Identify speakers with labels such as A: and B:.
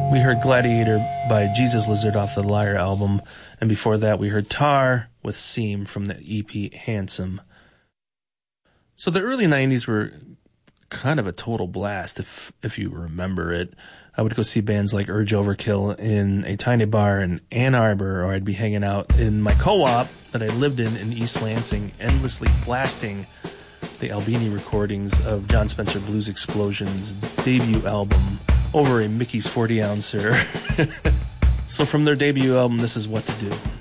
A: We heard Gladiator by Jesus Lizard off the Liar album, and before that we heard Tar with Seam from the EP Handsome. So the early 90s were kind of a total blast, if you remember it. I would go see bands like Urge Overkill in a tiny bar in Ann Arbor, or I'd be hanging out in my co-op that I lived in East Lansing, endlessly blasting the Albini recordings of John Spencer Blues Explosion's debut album over a Mickey's 40 ouncer. So from their debut album, this is What to Do.